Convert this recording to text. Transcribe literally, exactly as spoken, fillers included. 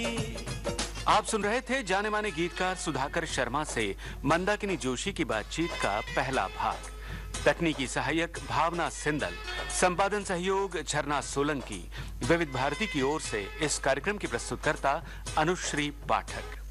आप सुन रहे थे जाने माने गीतकार सुधाकर शर्मा से मंदाकिनी जोशी की बातचीत का पहला भाग। तकनीकी सहायक भावना सिंदल, संपादन सहयोग झरना सोलंकी। विविध भारती की ओर से इस कार्यक्रम की प्रस्तुतकर्ता अनुश्री पाठक।